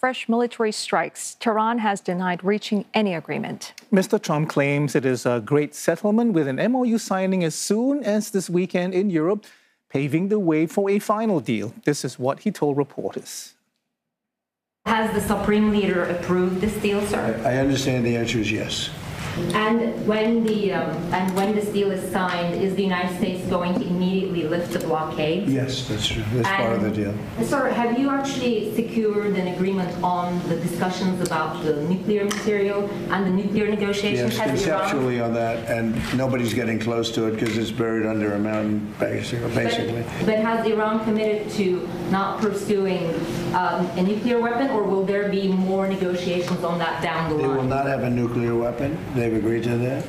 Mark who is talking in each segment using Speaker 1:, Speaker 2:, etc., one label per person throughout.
Speaker 1: fresh military strikes. Tehran has denied reaching any agreement.
Speaker 2: Mr. Trump claims it is a great settlement with an MOU signing as soon as this weekend in Europe, paving the way for a final deal. This is what he told reporters.
Speaker 3: Has the Supreme Leader approved this deal, sir?
Speaker 4: I understand the answer is yes.
Speaker 3: And when this deal is signed, is the United States going to immediately lift the blockade?
Speaker 4: Yes, that's true. That's part of the deal.
Speaker 3: Sir, have you actually secured an agreement on the discussions about the nuclear material and the nuclear negotiations?
Speaker 4: Yes, conceptually on that, and nobody's getting close to it because it's buried under a mountain, basically.
Speaker 3: But has Iran committed to not pursuing a nuclear weapon, or will there be more negotiations on that down the line?
Speaker 4: They will not have a nuclear weapon. They've agreed to that.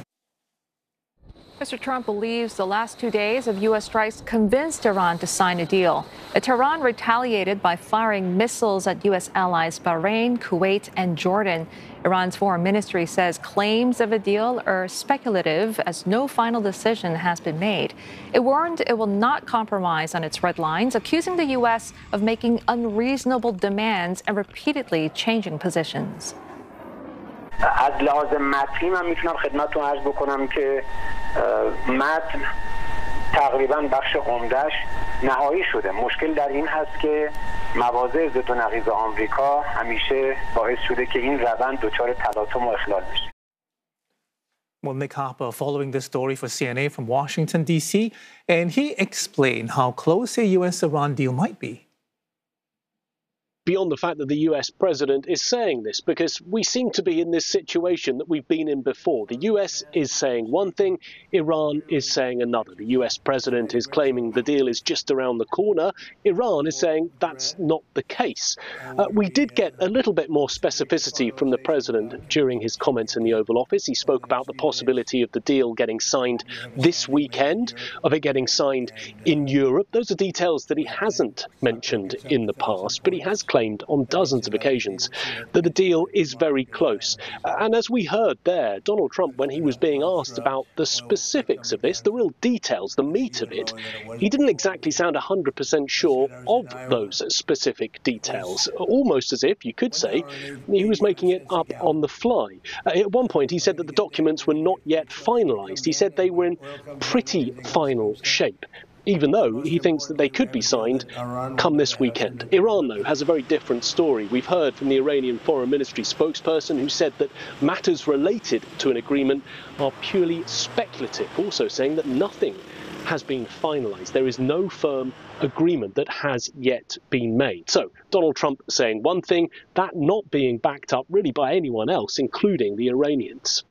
Speaker 1: Mr. Trump believes the last 2 days of U.S. strikes convinced Iran to sign a deal. Tehran retaliated by firing missiles at U.S. allies Bahrain, Kuwait, and Jordan. Iran's foreign ministry says claims of a deal are speculative as no final decision has been made. It warned it will not compromise on its red lines, accusing the U.S. of making unreasonable demands and repeatedly changing positions.
Speaker 5: از لحاظ متنی من میتونم خدمتتون عرض بکنم که متن تقریبا بخش عمده‌اش نهایی شده. مشکل در این هست که مواضع ضد و نقیض آمریکا همیشه باعث شده که این روند دچار تلاطم و اخلال بشه.
Speaker 2: Well, Nick Harper following this story for CNA from Washington, D.C., and he explained how close a U.S.-Iran deal might be.
Speaker 6: Beyond the fact that the US president is saying this, because we seem to be in this situation that we've been in before. The US is saying one thing, Iran is saying another. The US president is claiming the deal is just around the corner. Iran is saying that's not the case. We did get a little bit more specificity from the president during his comments in the Oval Office. He spoke about the possibility of the deal getting signed this weekend, of it getting signed in Europe. Those are details that he hasn't mentioned in the past, but he has claimed on dozens of occasions that the deal is very close. And as we heard there, Donald Trump, when he was being asked about the specifics of this, the real details, the meat of it, he didn't exactly sound 100% sure of those specific details. Almost as if, you could say, he was making it up on the fly. At one point, he said that the documents were not yet finalised. He said they were in pretty final shape, even though he thinks that they could be signed come this weekend. Iran, though, has a very different story. We've heard from the Iranian Foreign Ministry spokesperson who said that matters related to an agreement are purely speculative, also saying that nothing has been finalised. There is no firm agreement that has yet been made. So Donald Trump saying one thing, that not being backed up really by anyone else, including the Iranians.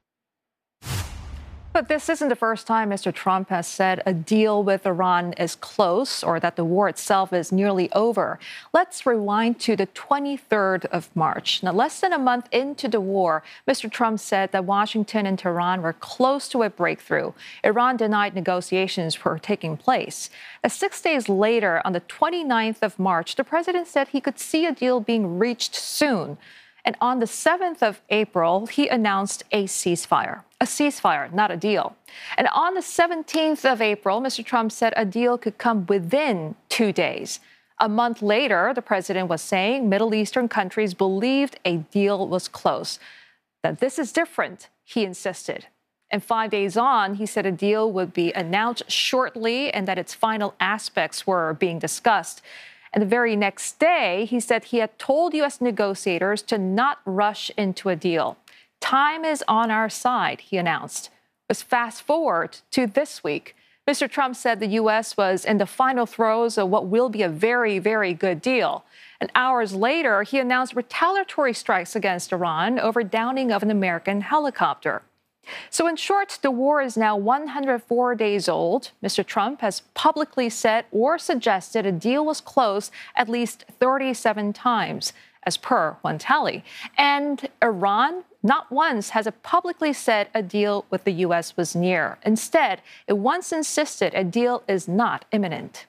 Speaker 1: But this isn't the first time Mr. Trump has said a deal with Iran is close or that the war itself is nearly over. Let's rewind to the 23rd of March. Now, less than a month into the war, Mr. Trump said that Washington and Tehran were close to a breakthrough. Iran denied negotiations were taking place. 6 days later, on the 29th of March, the president said he could see a deal being reached soon. And on the 7th of April, he announced a ceasefire, not a deal. And on the 17th of April, Mr. Trump said a deal could come within 2 days. A month later, the president was saying Middle Eastern countries believed a deal was close. That this is different, he insisted. And 5 days on, he said a deal would be announced shortly and that its final aspects were being discussed. And the very next day, he said he had told U.S. negotiators to not rush into a deal. Time is on our side, he announced. Let's fast forward to this week. Mr. Trump said the U.S. was in the final throes of what will be a very, very good deal. And hours later, he announced retaliatory strikes against Iran over downing of an American helicopter. So in short, the war is now 104 days old. Mr. Trump has publicly said or suggested a deal was close at least 37 times, as per one tally. And Iran not once has it publicly said a deal with the U.S. was near. Instead, it once insisted a deal is not imminent.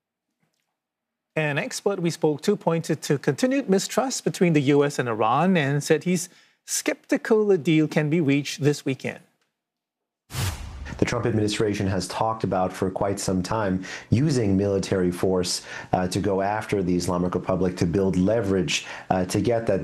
Speaker 2: An expert we spoke to pointed to continued mistrust between the U.S. and Iran and said he's skeptical the deal can be reached this weekend.
Speaker 7: The Trump administration has talked about for quite some time using military force to go after the Islamic Republic to build leverage to get that